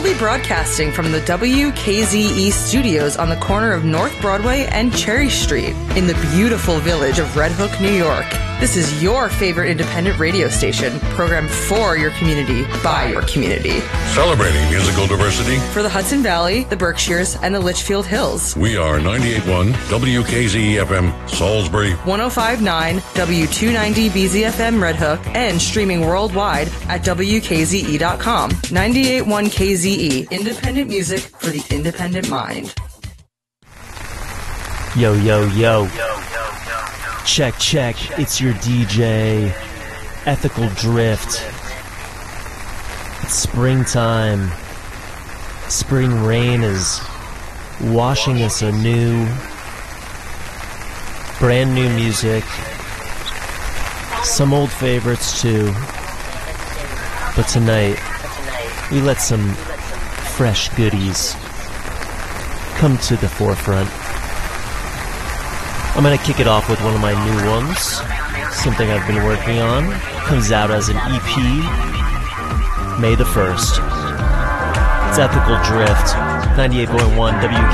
Proudly broadcasting from the WKZE studios on the corner of North Broadway and Cherry Street in the beautiful village of Red Hook, New York. This is your favorite independent radio station, programmed for your community, by your community. Celebrating musical diversity for the Hudson Valley, the Berkshires, and the Litchfield Hills. We are 98.1 WKZE-FM Salisbury, 105.9 W290 BZFM Red Hook, and streaming worldwide at WKZE.com. 98.1 KZE, independent music for the independent mind. Yo, yo, yo. Check, check. It's your DJ, Ethical Drift. It's springtime. Spring rain is washing us anew. Brand new music. Some old favorites too. But tonight, we let some fresh goodies come to the forefront. I'm gonna kick it off with one of my new ones, something I've been working on. Comes out as an EP, May the 1st. It's Ethical Drift, 98.1 WK.